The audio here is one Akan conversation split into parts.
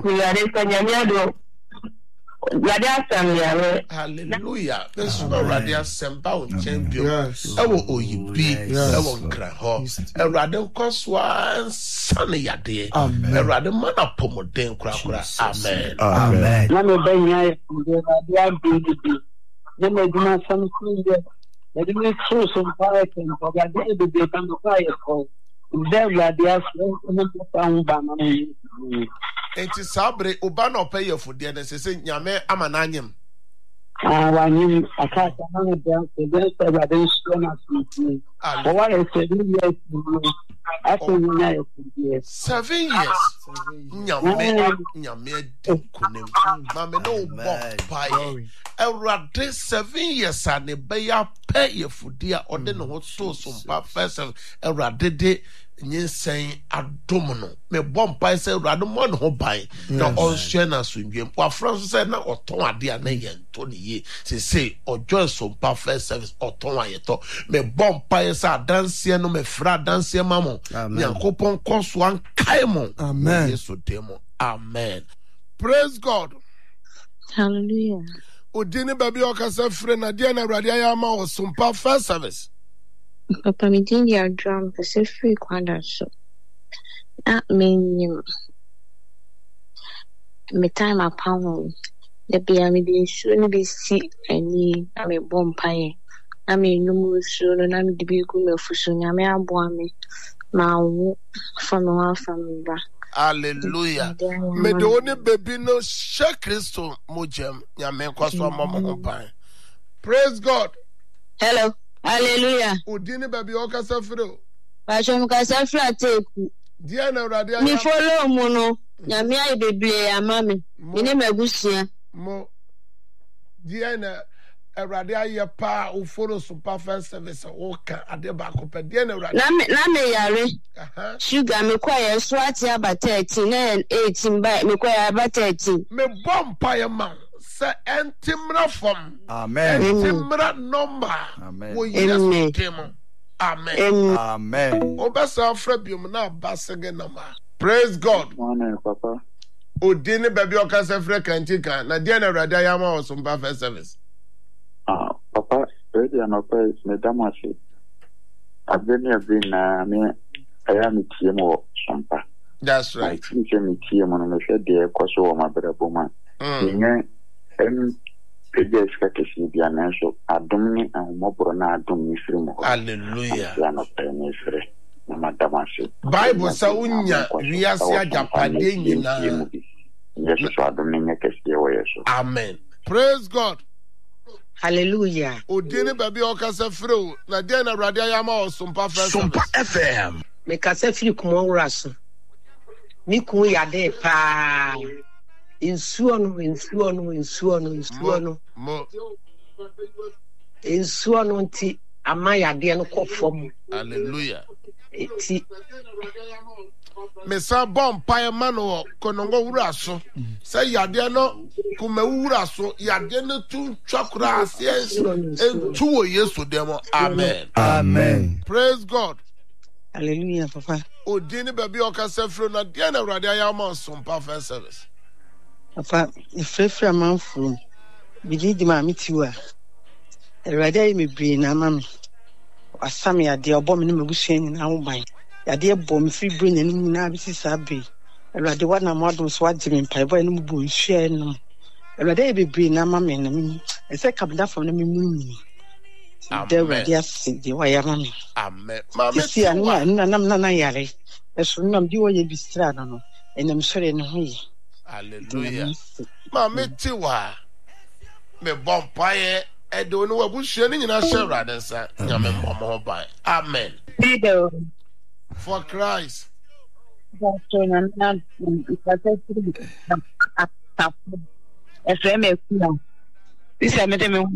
Hallelujah. This is Radia Semba champion. Ewo oyibi, ewo nkranho. Erade nkoswa sane yade. Erade mana pomoden krakra. Amen. Amen. Na me banya Radia bibi. Na me dina something there. Na me so some fire can for that be can fire for. There Radia so no pa ba na me. Enti sabre oba na opeye fudie na sese nyame amananyem. Wanyim akaka na me dan se den se ba den so na so. O wa e se ni yes. After 7 years. Nyame kunem. Mama no bomb. Erade 7 years ane be ya pay fudie ode no so sompa first erade de nyensen adom no me bompa say urade mo no ban na onhwe na sondwem wa France say na oton ade a na yento ne ye say ojo sompa first service oton ayeto me bompa say adanse no me fra adanse mamo yakopon koso an kaimo amen yeso demo amen. Praise God. Hallelujah. Odini baby okasa frɛ na de na urade ayama o sompa first service. Papa, me did your drum for so free quandar so. That mean me time a pound. The be a me soon be sick and I may bomb pie. I may no more soon and I'm the big woman for soon. I may have me. Now from one from Hallelujah. Me the only baby no share Christo mojem. Yame kwaso mama. Praise God. Hello. Hallelujah. Udini baby okasa fro. Pastor mukasa fro teku. Dia na urade mi follow mu no. Nyame ayi bebre amame. Me ne magusia. Mo. Dia na urade ayi pa o follow super first service o ka ade ba ko pe. Dia na urade. Na me yare. Sugar me kwa so ati aba 13 na 18 ba me kwa aba 13. Me bomb pa ya man. Entimra from amen entimra number amen wo yes demo amen amen obasa frabium na basege number. Praise God. Amen papa Odini baby okasa frɛ kantika na dia na urade ayama o sompa first service papa ready and pray me damasi abeni na me ayami tie mo sompa. That's right. Me tie mo no me hwɛ de ekoso o mabrabo man pedes kakesi bia na so adom ni ahomobro na adom ni firi mo. Hallelujah. Ya no pe ni firi na madamase Bible sa unya wiase agapade nyina Yesu so adom ni nyekesi wo Yesu. Amen. Praise God. Hallelujah. Odini baby okasa frɛ na dia na urade ayama o sompa first Sompa FM Me kasa firi kumawura so. Mi kun ya de pa. Insuo no nti amaya de no kofom. Hallelujah. Eti me sa bomb pie man o konongo wura so say yade no kuma wura so yade no tu twakura ase entu o Yesu demo amen amen. Praise God. Hallelujah papa. Odini baby okasa fro na de na urade ayama sompa first service. Papa, if I'm out from Bidi Mammy Tua, a radi me be na mammy. Or some ya dear bomb in Mugusian in our mind. Ya dear bomb free brain and in Nabis Abbey. A radi one of modern swatting in Piper and Mubu share no. A radi be na mammy and me. I said, come down from the moon. There were just the way mammy. Amen. Mammy, see, I'm not yare. As soon as you will be strano, and I'm sorry no way. Hallelujah. Mama tiwa me bompaye e do no wabuhia ni nyina share dansa nyame mama ban amen. For Christ. This I made me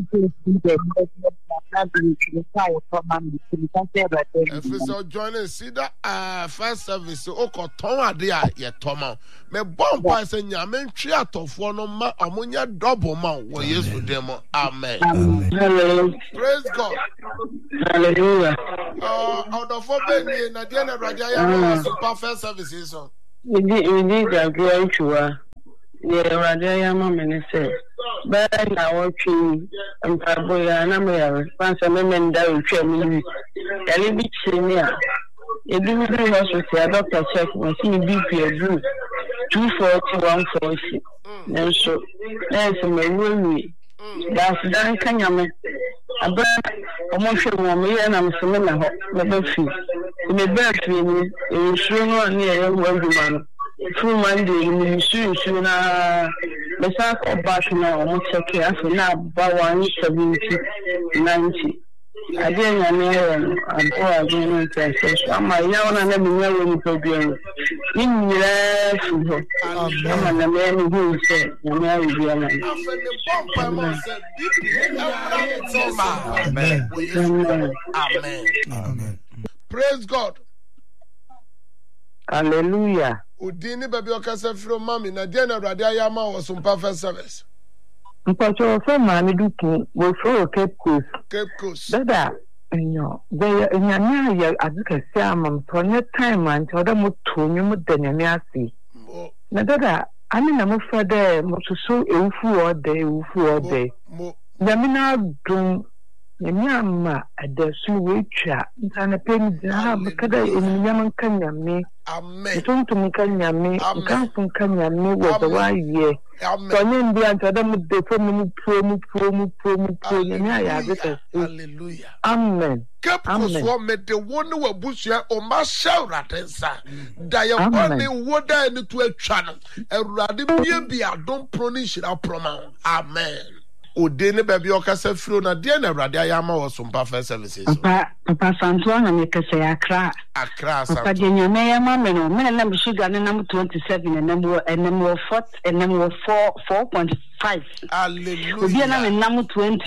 Episode joining see that first service o ko ton ade a ye toma me bomb say nyame twi atofo no ma omunya double ma wo Yesu demo amen. Praise God. Hallelujah. Odofo be na dia na radia ya super first service so we need that great Radia Yama Minister. But I watching and Paboya and Amaya, once a man down family. A little bit senior. A delivery hospital, doctor check was in BP group 240-140. And so there's a movie. That's Dan Kanyame. About a motion woman, and I'm swimming a hot fee. In a battery, in sooner near one. Through Monday, you soon, the sack of Barcelona, almost okay, after now, about 170-90. Again, I'm going to say, I'm my young and I'm a program. In the I'm a man who said, I'm married. Amen. Praise God. Hallelujah. Udini baby okasa from mommy na dia na Awurade ayama was some perfect service. Mpacho so mami duki wo so Cape Coast. Cape Coast. Dada enyo they nyanya ya aduka se amam so ne time and oda mo tonyu mo danyame ase. Na dada ani na mo fa de mo so ewufu ode. Nyamina dum nyama adesu wetwa ntana pem dina kada enyaman kanyame. Amen. Don't to make a yammy, come from Kanyame with the why ye. So, I'm going to them the promo. Hallelujah. Amen. Capos met the one who Bushia or Marshall Ratensa. Diabone water into a channel. A radical be a don't pronouns our pronoun. Amen. Udene baby okasa firo na dia na Awurade ayama was some perfect services. Papa Santuana make say Accra Santuana. Papa Nyame yama me no me na me sugar na 27 and number 4 and number 4.5. Hallelujah. Obi na me nam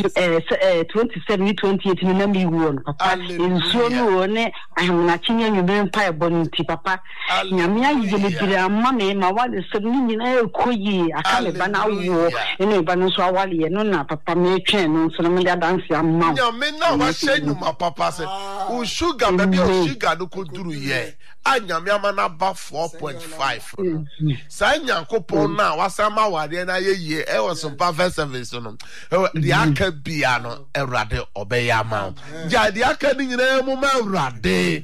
27 28 ni na me won papa. Enso no ne ahemna chinya nyube mpa ebonti papa. Nyame ayigele amma me ma wale se ni nyina ekoyi aka me ba na wo ene ba no so awale no na papa me twen no so na me dance amma. Nyame na wa shenyuma papa se o sugar baby o sugar no koduru ye. Anyame amana ba 4.5. Sa nyankopon na wasama wade na ye e was some perfect service no. The aka bia no Awurade obeya ma. Ja the aka ni nyina mu ma Awurade.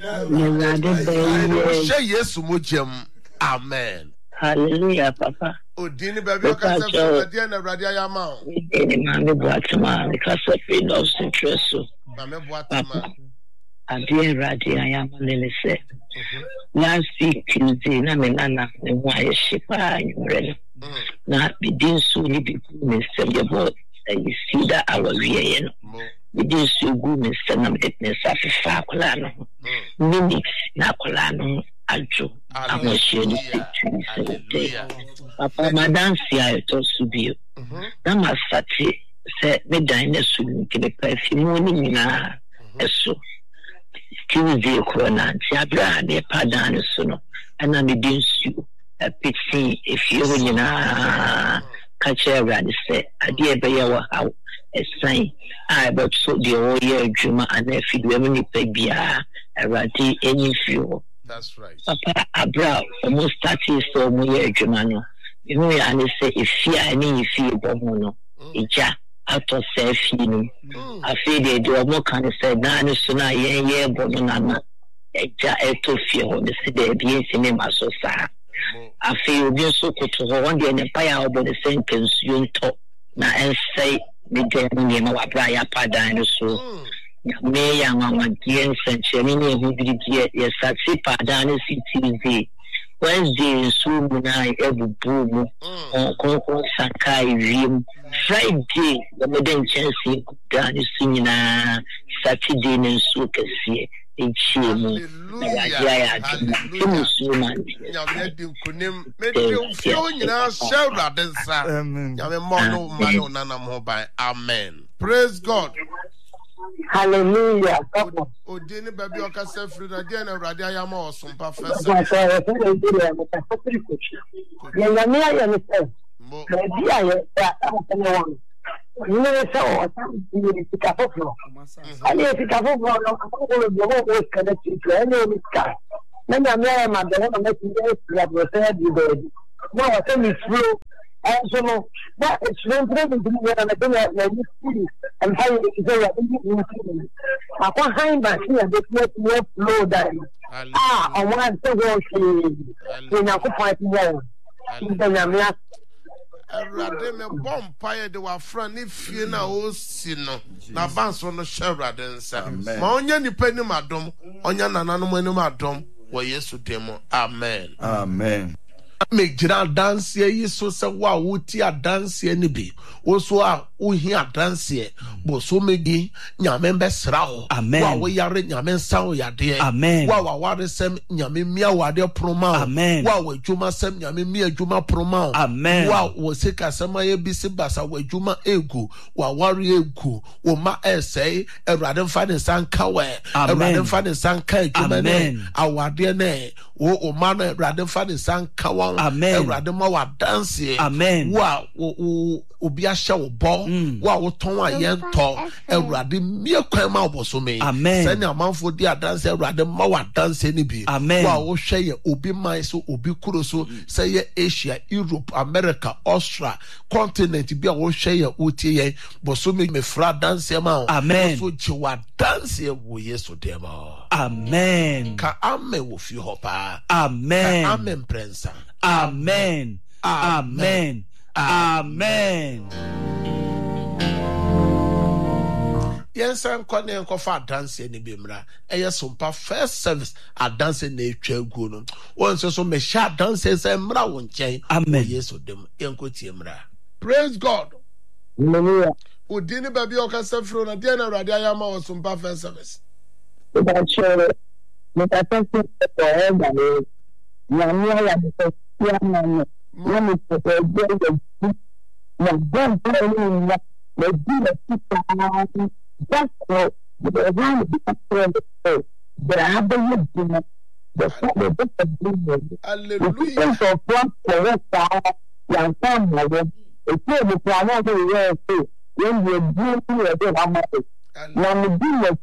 She Yesu mojem. Amen. Hallelujah papa. Odini baby okasa fo dia na Awurade ayama. Ni ma me boatema because of no interest. Ma me boatema. Adie Awurade ayama lele se. Last week Tuesday na me nana me wa ye shipa nyure. Na bidin so ni bi ku me se ye bo you see that our we no. Bidin so gu me se na me ne sa fa kola no. Minutes na kola no ajo amohye ni se. Papa madam si ayo so bi. Na masati se me dan na so ni ke pa fi mo ni nyina eso. Tuesday corona tiabra de padan so no ana me din su a pitsi if you na catch Awurade say ade be ye wa how esan I but so the all year juma and if you me pe bia Awurade any few. That's right. Papa abra almost 30 so mo year juma no you know and say if you any if you bo no ija out of selfie I feel they do more kind of say na no so na ye bo no na eja etofie ho de se de bi cinema so sa I feel obi so koto ho one day na pa ya obo de sentence you talk na say me de ni ma wa bra ya padan so me ya mama die nsenche ni ne hu bi die ye sati padan CTV Wednesday so na ebubu mu kon sakai wiem Friday the modern chance dan so nyina Saturday ne so kese echiemu ya amen. Praise God. Hallelujah. Odini baby okasa free na dia na Awurade ayama osumpa first. You know, so you pick up floor. I pick up floor, no, connected to any car. Then I'm there, my daughter, making this, that was said, you did. No, I think it's true. And so, that is one thing to me, and I don't know, and how you say, I can't hide my fear, but not low down. I want to go in a fight more. Erade me bomb pie de wa fran ne fie na o si no na banso no hye erade nsa ma onya nipa ni madom onya nananom anim adom wo Yesu demo amen Amen. Mejira dance yi so se wa wuti adanse ni bi wo so a uhi adanse bo so megi nyame mbesra ho wa wo yare nyame nsa ho yade wa ware sem nyame mia wade proma wa wa djuma sem nyame mia djuma proma wa wo sika sem aye bisi basa wa djuma egu wa ware egu wo ma esei Awurade mfa ne sanka we Awurade mfa ne sanka djuma ne awade ne wo o ma na Awurade mfa ne sanka wa Awurade ma wa dance wa obi ahye wo bo wa wo ton ayento Awurade mie kwan ma oboso me se ne amanfo di adanse Awurade ma wa dance ni bi wa wo hwe ye obi man so obi kuro so se ye Asia, Europe, America, Australia continent bi a wo hwe ye otie ye boso me fra dance ma so ji wa dance wo Yesu dem amen ka ame wo fi hopa amen amen prince amen amen amen. Yes, I'm calling for dance in the Bimra. Sumpa first service at dancing nature good. Once so me sharp dances and brown chain. Amen. Yes, with them. Praise God. Hallelujah. Udini baby okasa from a dinner radiama or Sumpa first service. But sure, but I think for that's what the around the but I have been hallelujah. So young family, it's the plan to when you're doing it, I'm not. Now, the deal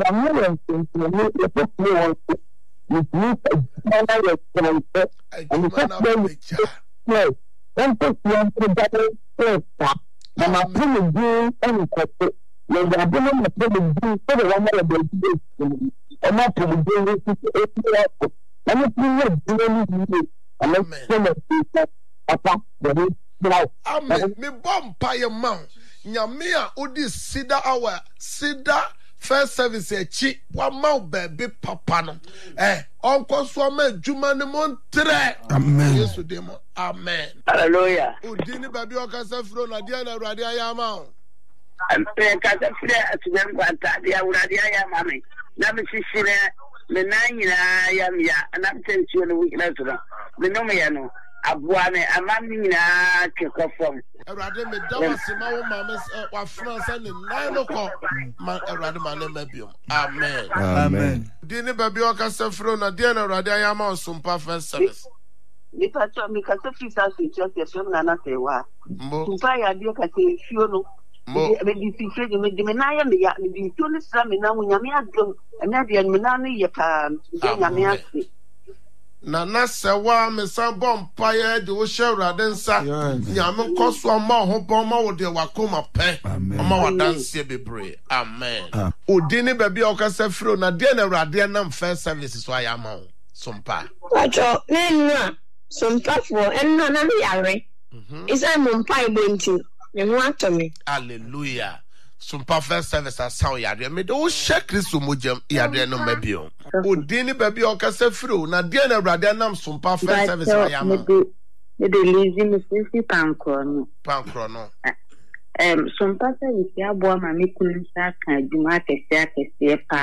Amen. Me bomb pie mount. Nyamia udi sida our sida first service echi wa mau baby papa no onko so ma djuma ne montre amen Yesu demo amen hallelujah udini baby okasa fro na dia na Awurade ayama o ampe kasa fre atubem kwanta dia Awurade ayama me na me sisire me nanyina ayamya na mtensuo no wikina so me no me ya no abuane amami na kekofom Awurade me dawa sema wo mama wa France ne nine ko ma Awurade ma na mabiom amen Amen. Dini baby okasa fro na dia na Awurade ayama Sumpa first service ni pato mi kasa fisa so church na na tewa Sumpa ya dia kasa fio no me di fise me na ya me ya me di to ni sra me na nyame adom na dia me na no ye ka nyame ase na sewa me san bompa ye de wo hye Awurade nsa nyame nkoso ma ho bom ma wo de wakoma pe ma wadanse bebre amen odini baby okasa firo na de na Awurade na first service so ayama wo Sumpa wacho nenua Sumpa fo enna na me yare isa mumpa ibenti me ho atomi hallelujah Sumpa first service asaw yare me de wo hye Kristo mojam yare no mabio odini baby okasa firo na de na Awurade na Sumpa first service ayama me de lazy me since pankro no Sumpa service ya bo ma me kunsa kan adwuma akese pa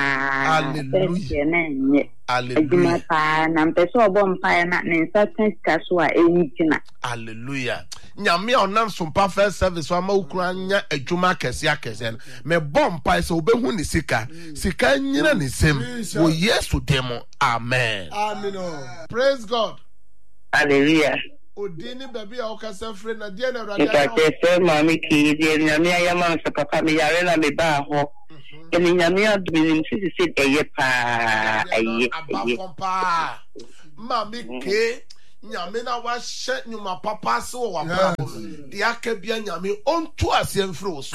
hallelujah adwuma pa na mpese obompa na nsa tanka so a enyina hallelujah nyame onam Sumpa first service wa ma ukura nya adwuma akese me bompa se obehu ni sika nyina ni sem wo Yesu demo amen praise God hallelujah odini baby okasa free na dia na Awurade akase mami ki dia nyame ayama so papa me yare na me ba ho eni nyame adumi sisi eye pa eye mami ke nyame na wa hye nyuma papa se wo wa brabo de aka bia nyame onto ase mfiri wo so.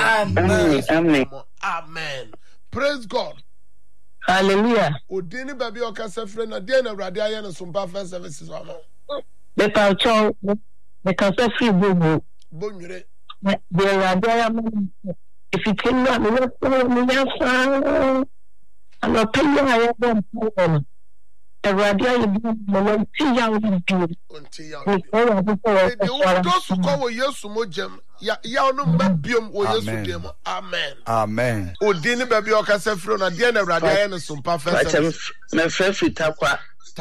Amen. Praise God. Hallelujah. Odini baby okasa frɛ na de na Awurade aye no sompa first services wa no. The culture the kasa free bobo. Bonwere. The Awurade aye if you can not me yasa and I pay you aye bom problem. Awurade aye bom mo ti ya wo bi. Onti ya. De dosu ko wo Yesu mojam. Ya no mabiom wo Yesu dem. Amen. Amen. Odini baby okasa frɛ na de na Awurade aye no sompa first services. Me frɛ takwa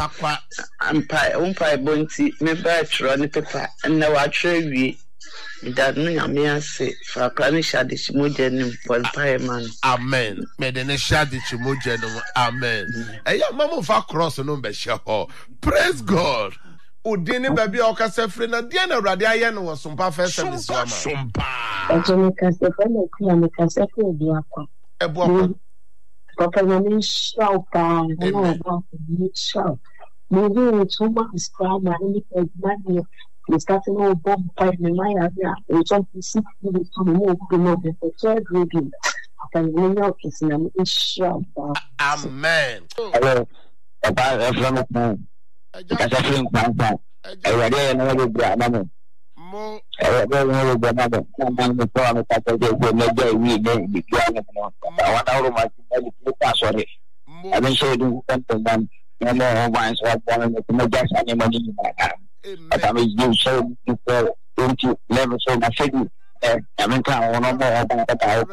ampa bonti me ba tro ne pepa na wa tro wi that no nyame ase fa plan shade chimoje ne polpai man. Amen. Me de ne shade chimoje no. Amen. Eya mama fa cross no be she ho. Praise God. Odini baby okasa frɛ na de na Awurade aye no wo sompa first service wa ma. Sompa. Ejoni kase fa na kuya me kase ko bi akwa. Ebo Papa me shout down. Me shout. Maybe too much crime and any money. We started all bomb fight me my area. We jump to 6 minutes to move the third reading. I can know it's an shout down. Amen. Hello. Papa from me. Kasa film papa. Awurade na wo bia na mo. Mo. Awurade na wo bia na mo. Na mo to am ta ta go na ja wi ne bi bia na mo. Wa ta ro ma ti na ta sorry. I don't say do something no more wines or one of the just animal in my hand. But I mean, you so into level so my city. I mean, I want more about that. I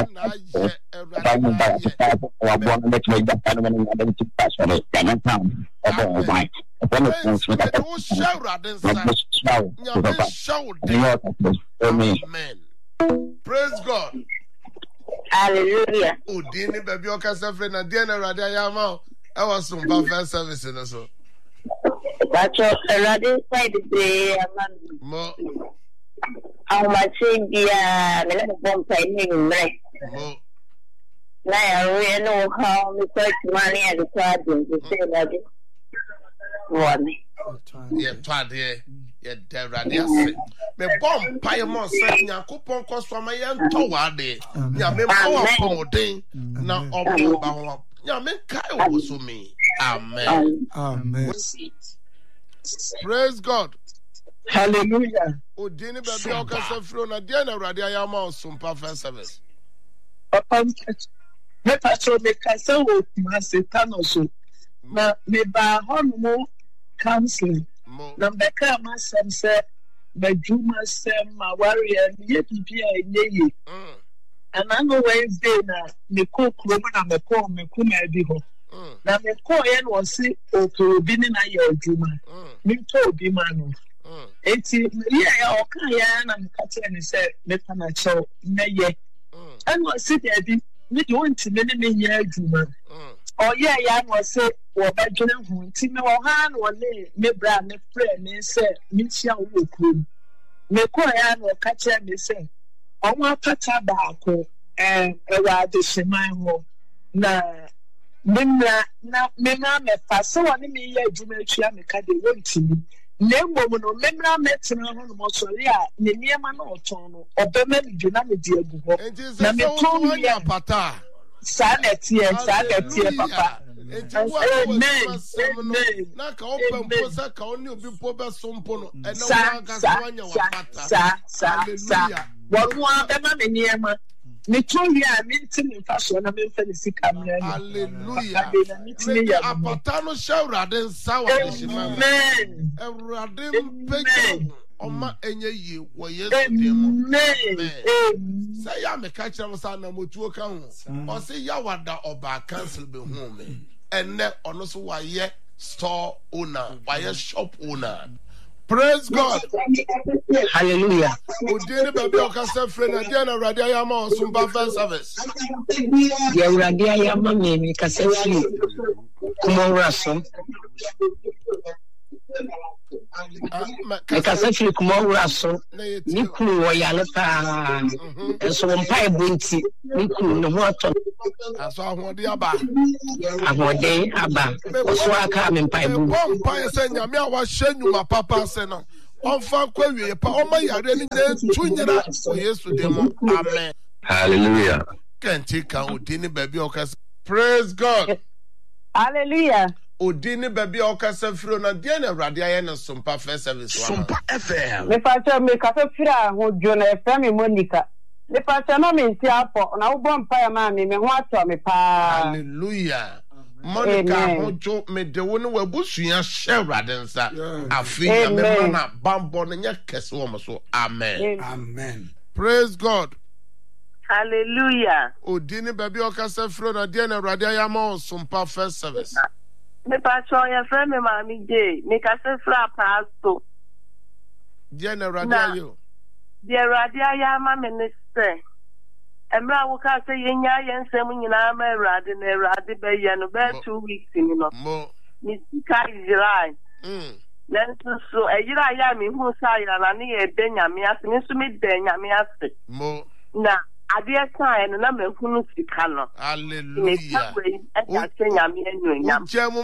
want to make that kind of identity pass on it. I don't know about wine. Amen. Praise God. Hallelujah. Odini baby okasa frɛ na de na Awurade aye ama. I was some first service in so. That's all. Already said the man. Mo. How much in the me na bomb fight me right. Mo. Na I know how me quite money at the garden to say that it. One. Yeah, twade. Yeah, Awurade ase. Me bomb pie mo say Nyankopɔn kɔso ma ye ntɔ wade. Nya me power pomodin na obo ba ho. Nya me kai wo so me. Amen. Amen. Praise God. Hallelujah. Odini baby okasa fro na de na Awurade aye ma osumpa first service. Papa me pastor me kasa wo ma Satan so. Na me ba hono counseling. Na mbeka ma sem se badwuma sem ma warrior ye bibia enye. And I know Wednesday na me ko kuro na me ko me kuma bi ho. Na me ko ye no se o bi ni na ye adwuma. Me to bi ma no. Enti me ya o kan ya na me ka tell me say me pa na cho me ye. And was sit there bi me do nti me ne me ye adwuma. O ye ya no se wo ba dwene ho nti me wo ha na le me bra me frɛ me say me tia wo kuro. Me ko ya no ka tell me say ọnwa pata baako ewa de sheman ho na memra mefa so woni me ye adwuma atua me ka de wontimi na mmom no memra metena ho no mosori a ne niema na oton no obema mi dwuna me di agu ho na me ton ya pata sa na tie papa. Amen. Na ka open posa ka oni obi po be sompo no e na wa ga so anya wa pata. Hallelujah. Wọ́n bẹ́ẹ̀ mi ní ẹ̀ ma mi tún yẹ àmì tí mi fa sọ na mi fẹ́ mi sí kàmínà ni. Hallelujah. Lẹ́yìn àpàtà ló ṣe Awurade nsa wà ní ṣe máa. Amen. Awurade mpẹ́jọ ọma ẹ̀yẹ yìí wọ Yesu dì mú. Amen. Sẹ́ yà mí ká kyerẹ́ mu sá na mo tuo ká hù. Ọ̀sẹ̀ yà wà da ọba cancel bẹ̀ hù mi. Ẹ̀nẹ́ ọ̀nà so wà yẹ store owner, wà yẹ shop owner. Praise God. Hallelujah. Odini baby okasa frɛ na de na Awurade aye ma osumba first service. Ya Awurade aye ma me kasa fi kuma wura so. Mekasa firi kumawura so ni kunu wo yale pa enso wo mpa ebunti ni kunu no ho ato aso ahode aba so aka me mpa ebu mpa ese nyame a wa hyenuma papa se no onfa kwawie pa o ma yare ni tunyira o Yesu demo amen Hallelujah. Kenti ka odini baby okasa praise God Hallelujah. Odini baby okasa firo na de na Awurade aye na Sumpa First Service wa Sumpa FM. Me pacha me kafe fira ho Jona FM Monica. Me pacha na me nti apo na wo bom pa ya ma me ho ato me pa. Hallelujah. Monica hojo me de wo ne wabusua hye Awurade nsa afi ya me mana bambo na nya kese wo so amen. Amen. Praise God. Hallelujah. Odini baby okasa firo na de na Awurade aye ma Sumpa First Service. Me pacho ya friend me mami je me kase fra pasto je na Awurade aye de Awurade aye ma minister emra wo ka se yenya yensem nyina ma Awurade na Awurade be ye no be 2 weeks ni no ni sika Israel then so ejira ya mi hu sa ya na ne e de nyame ase ni so me de nyame ase na Adia time na me hunu sika no. Hallelujah. Mo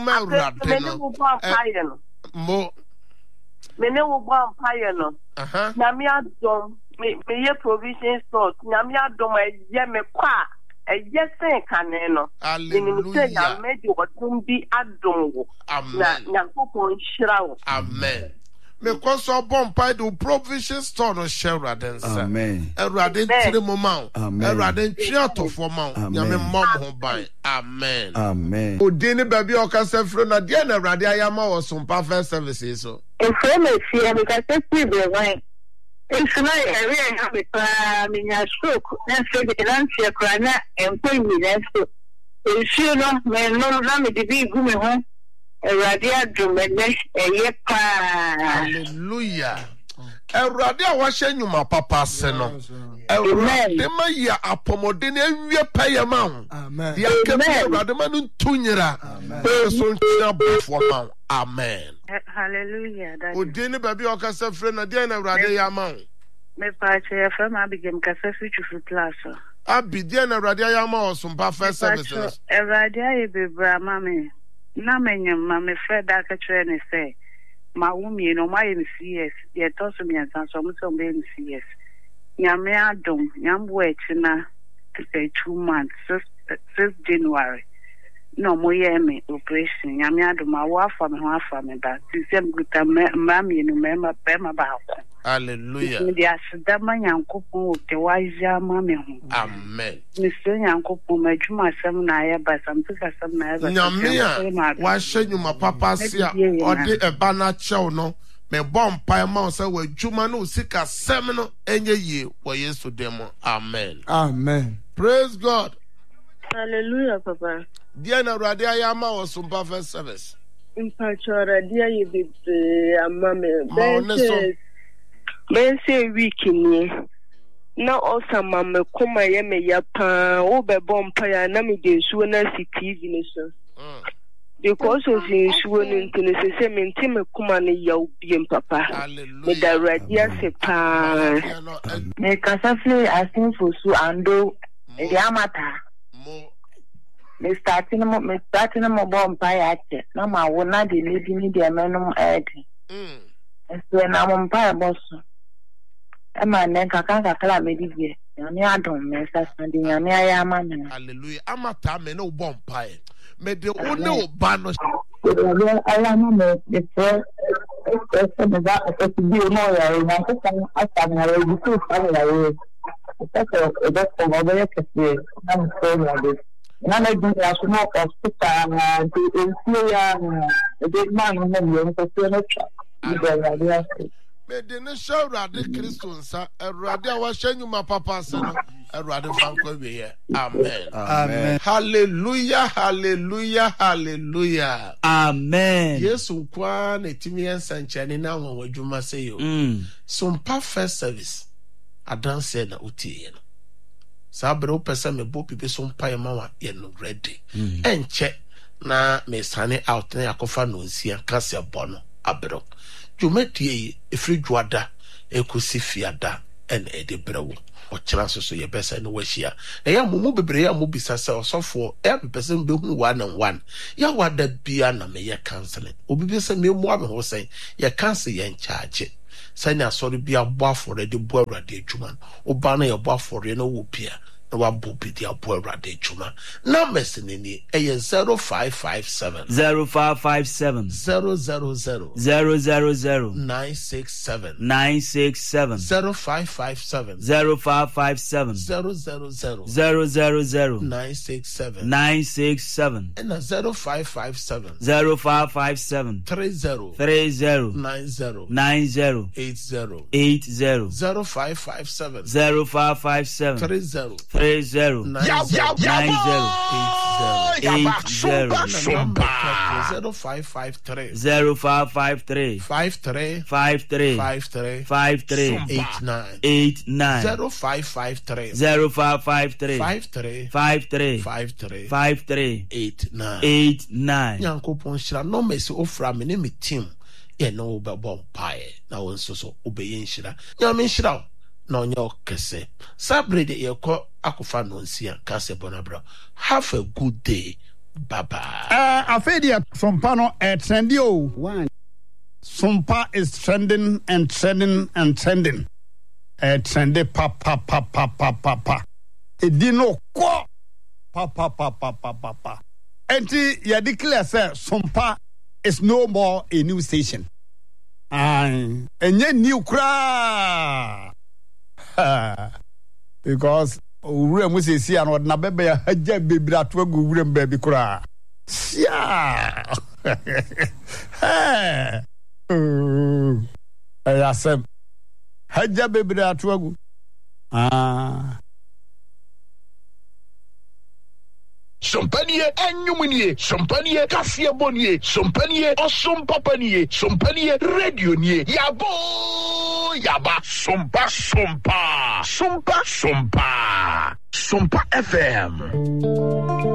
me wo bom paye no. Na me adom me ye provision store. Na me adom ye me kwa ye sen kane no. Hallelujah. Na me di odum bi adom wo. Na Nyankopon hira wo. Amen. Me koso bompa do provision store no share radensa. Amen. Erade tire mo ma. Erade ntwe atofo ma. Nyame mom ho ban. Amen. Amen. Odini baby okasa fro na de na Erade ayama wo Sumpa First Service so. Efre me fie me ka se ti be wan. Efna ere ya me pa me nya stroke. Na se de lan se kra na empo mi na so. Efie no me no na me de bi gu me ho. Hallelujah. Erade a wahye nyuma papa se no. Erade ma ya apomode na awie paye ma ho. Amen. Ya kebi Erade ma no tunyira. So ntia bofo ma. Amen. Hallelujah. Odini baby okasa fre na de na Erade ya ma ho. Me pa che fa ma bigem kasa fi chufu class. Abi de na Erade ya ma ho Sumpa First Service. Erade aye bebra ma me. Na menyem ma me Freda ka kire ne say ma wumi no ma yin CS ye to so mi ansan so mo so be CS nyame adom nyambo etina to say 2 months 6 January no mo ye me operation nyame adom awo afa me ho afa me ba tisem guta ma mi no me ma ba ko. Hallelujah. Me dia seda ma Nyankopon o te waja ma me ho. Amen. Me se Nyankopon ma dwuma sam na ya ba sam tika sam na ya ba. Nyame a wa hye nyuma papa se a ode eba na chew no me bom pai ma se wa dwuma no sika sem no enye ye wo Yesu demo. Amen. Amen. Praise God. Hallelujah, Papa. Dia na Awurade ayama wo Sumpa First Service. Impachora dia ye bebe amame. Ben say week ni na osama me kuma ye me ya pa wo be bompa ya na me de suo na si TV ni so because of in suo ni ntene se me nti me kuma ne ya obiem papa me da radia se pa me kasafle asin fosu ando e de amata me starting mo bompa ya che na ma wo na de lady ni de menum edi so na mo mpa boso Emma nenka kaka kala medivie. Nyame adom me sasande nyame ayama me. Hallelujah. Amata me no bompa e. Me de one oba no. Ayama me de for me da to bi no ya na ko kan asa na re bi tu sa na re. Eso e da ko ba ya ke se na so na de. Na na di ya so no ko sta na de ya de man no me ko se no cha. Me de ne show Awurade Kristo nsa Awurade a wahye nyuma papa se no Awurade fanko wiye. Amen. Amen. Hallelujah, hallelujah, hallelujah. Amen. Yesu kwa na timi ensanchane na won adwuma se yo. Sumpa First Service adanse na utie no. Sabre opese me bo pipe Sumpa ye ma wa ye no ready. Enche na me sane out na yakofa no nsia kase bono abro. dwumadie efiri dwada ekosi fiada en edebrewo ochira so ye besa no wahia na ya mumu bebre ya mu bisa se osofo e person be hu 1 and 1 ya wada bia na me ye counseling obi be se me mu ame ho sen ye cancel ye charge sani asori bia bo afore de bo awrade adwuma oba na ye bo afore na wo pia na wa bo bi de abo awrade adwuma numbers ni e 0557 0557 000 967 967 0557 000 967 and 0557 30 90 80 0557 30 0553 53 89 Yankopon shira no mesi ofra me ne me team ye no obebom pae na wonso so obeye nshira nyame nshira na onye okese sabrede ye ko akofa no nsia kase bonabra. Have a good day. Bye bye. Afedia Sompano trendio. One. Sompa is trending and trending and trending. Trendy pa. Edino ko pa. Enti ya declare say Sompa is no more a new station. Enye new kra. Because ure mu se si an na bebe ya haja bebra to agu ure mbabi kra. Sia. Ayasem haja bebra to agu. Sompanie enyumunie, sompanie kasia bonie, sompanie osompapanie, sompanie radio nie. Yaba sompa. Sompa FM.